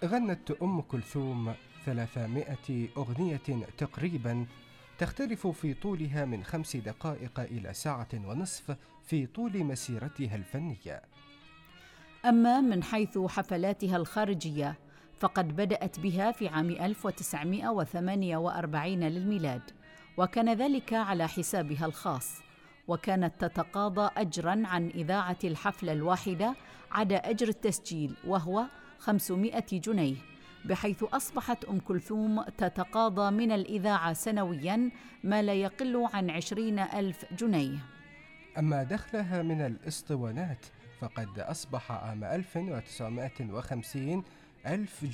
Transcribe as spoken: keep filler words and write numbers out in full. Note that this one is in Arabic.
غنت أم كلثوم ثلاثمائة أغنية تقريبا، تختلف في طولها من خمس دقائق إلى ساعة ونصف في طول مسيرتها الفنية. أما من حيث حفلاتها الخارجية فقد بدأت بها في عام ألف وتسعمائة وثمانية وأربعين للميلاد، وكان ذلك على حسابها الخاص، وكانت تتقاضى أجراً عن إذاعة الحفلة الواحدة عدا أجر التسجيل وهو خمسمائة جنيه، بحيث أصبحت أم كلثوم تتقاضى من الإذاعة سنوياً ما لا يقل عن عشرين ألف جنيه. أما دخلها من الإسطوانات فقد أصبح عام ألف وتسعمائة وخمسين ألف